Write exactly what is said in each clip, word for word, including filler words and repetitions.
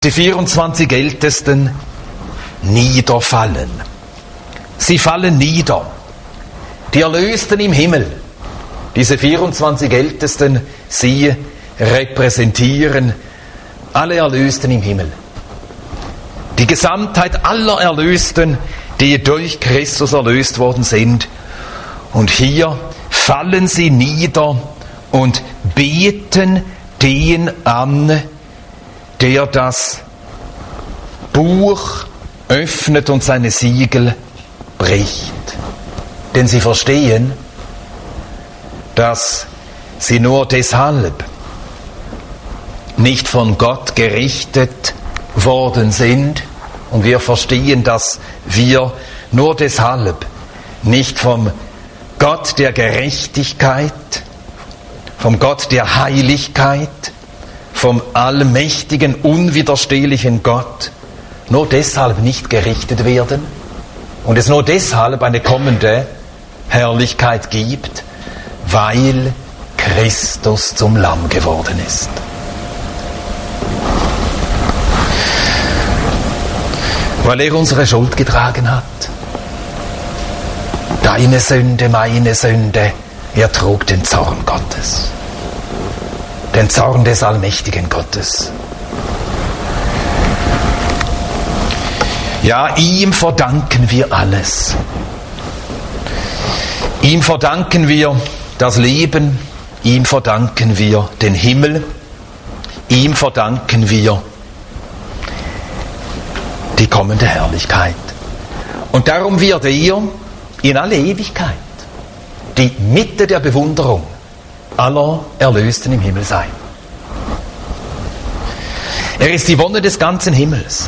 Die vierundzwanzig Ältesten niederfallen. Sie fallen nieder. Die Erlösten im Himmel. Diese vierundzwanzig Ältesten, sie repräsentieren alle Erlösten im Himmel. Die Gesamtheit aller Erlösten, die durch Christus erlöst worden sind. Und hier fallen sie nieder und beten den an, der das Buch öffnet und seine Siegel bricht. Denn sie verstehen, dass sie nur deshalb nicht von Gott gerichtet worden sind, und wir verstehen, dass wir nur deshalb nicht vom Gott der Gerechtigkeit, vom Gott der Heiligkeit, vom allmächtigen, unwiderstehlichen Gott nur deshalb nicht gerichtet werden und es nur deshalb eine kommende Herrlichkeit gibt, weil Christus zum Lamm geworden ist. Weil er unsere Schuld getragen hat. Deine Sünde, meine Sünde, er trug den Zorn Gottes. Den Zorn des allmächtigen Gottes. Ja, ihm verdanken wir alles. Ihm verdanken wir das Leben, ihm verdanken wir den Himmel, ihm verdanken wir die kommende Herrlichkeit. Und darum wird er in alle Ewigkeit die Mitte der Bewunderung aller Erlösten im Himmel sein. Er ist die Wonne des ganzen Himmels.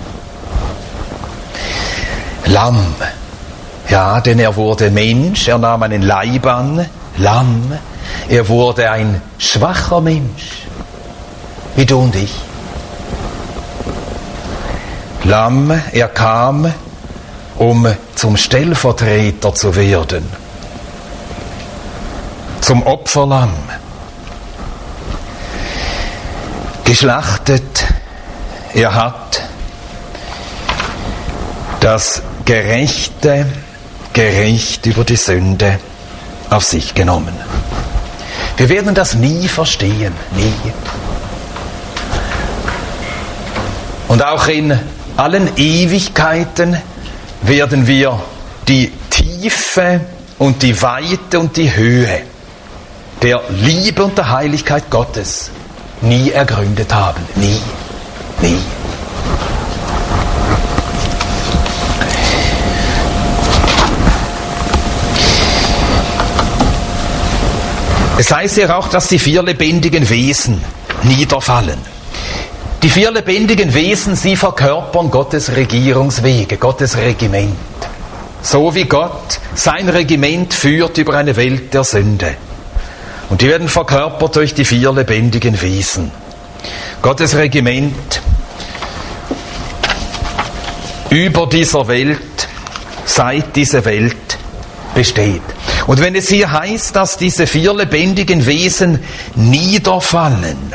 Lamm, ja, denn er wurde Mensch, er nahm einen Leib an, Lamm, er wurde ein schwacher Mensch, wie du und ich. Lamm, er kam, um zum Stellvertreter zu werden, zum Opferlamm, geschlachtet, er hat das gerechte Gericht über die Sünde auf sich genommen. Wir werden das nie verstehen, nie. Und auch in allen Ewigkeiten werden wir die Tiefe und die Weite und die Höhe der Liebe und der Heiligkeit Gottes nie ergründet haben. Nie. Nie. Es heißt ja auch, dass die vier lebendigen Wesen niederfallen. Die vier lebendigen Wesen, sie verkörpern Gottes Regierungswege, Gottes Regiment. So wie Gott sein Regiment führt über eine Welt der Sünde. Und die werden verkörpert durch die vier lebendigen Wesen. Gottes Regiment über dieser Welt, seit diese Welt besteht. Und wenn es hier heißt, dass diese vier lebendigen Wesen niederfallen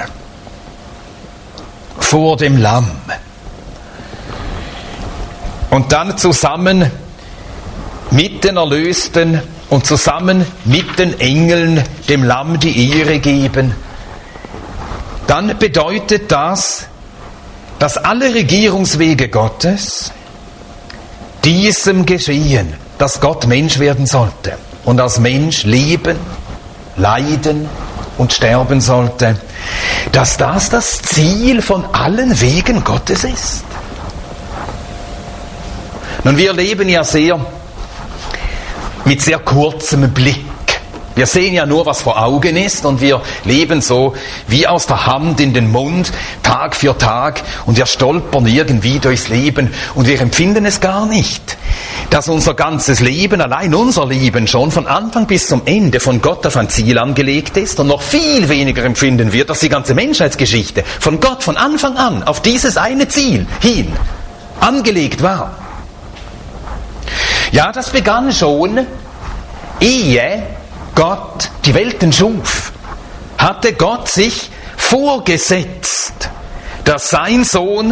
vor dem Lamm und dann zusammen mit den Erlösten und zusammen mit den Engeln dem Lamm die Ehre geben, dann bedeutet das, dass alle Regierungswege Gottes diesem geschehen, dass Gott Mensch werden sollte und als Mensch leben, leiden und sterben sollte, dass das das Ziel von allen Wegen Gottes ist. Nun, wir leben ja sehr mit sehr kurzem Blick. Wir sehen ja nur, was vor Augen ist, und wir leben so wie aus der Hand in den Mund, Tag für Tag, und wir stolpern irgendwie durchs Leben und wir empfinden es gar nicht, dass unser ganzes Leben, allein unser Leben schon von Anfang bis zum Ende von Gott auf ein Ziel angelegt ist, und noch viel weniger empfinden wir, dass die ganze Menschheitsgeschichte von Gott von Anfang an auf dieses eine Ziel hin angelegt war. Ja, das begann schon, ehe Gott die Welten schuf, hatte Gott sich vorgesetzt, dass sein Sohn